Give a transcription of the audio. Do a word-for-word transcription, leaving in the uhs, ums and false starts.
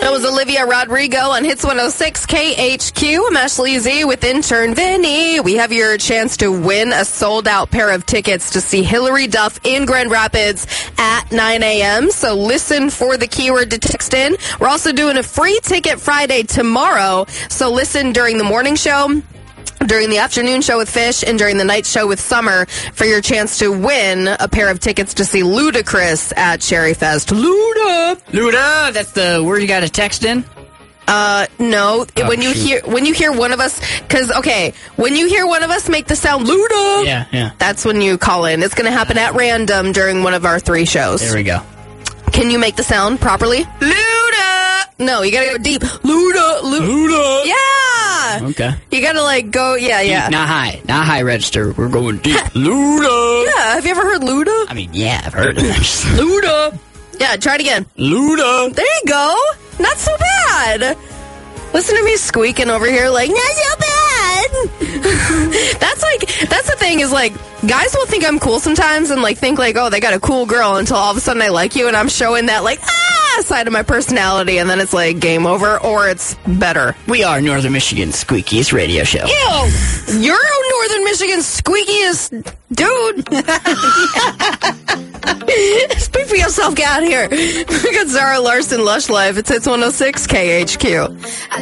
That was Olivia Rodrigo on Hits one oh six K H Q. I'm Ashley Z with intern Vinny. We have your chance to win a sold-out pair of tickets to see Hillary Duff in Grand Rapids at nine a.m. So listen for the keyword to text in. We're also doing a free ticket Friday tomorrow. So listen during the morning show, during the afternoon show with Fish, and during the night show with Summer for your chance to win a pair of tickets to see Ludacris at Cherry Fest. Luda! Luda! That's the word you got to text in? Uh, no. Oh, when you shoot. hear when you hear one of us, because, okay, when you hear one of us make the sound Luda, Yeah, yeah. that's when you call in. It's going to happen at random during one of our three shows. There we go. Can you make the sound properly? Luda! No, you got to go deep. Luda! Lu- Luda! Yeah! Okay. You got to, like, go, yeah, yeah. Not high. Not high register. We're going deep. Luda! Yeah, have you ever heard Luda? I mean, yeah, I've heard of it. Luda! Yeah, try it again. Luda! There you go. Not so bad. Listen to me squeaking over here like, not so bad. That's like, that's the thing is like, guys will think I'm cool sometimes and like think like, oh, they got a cool girl until all of a sudden I like you and I'm showing that like, ah, side of my personality and then it's like game over or it's better. We are Northern Michigan's squeakiest radio show. Ew! You're Northern Michigan's squeakiest dude. Speak for yourself, get out of here. We got Zara Larson, Lush Life. It's Hits one oh six K H Q.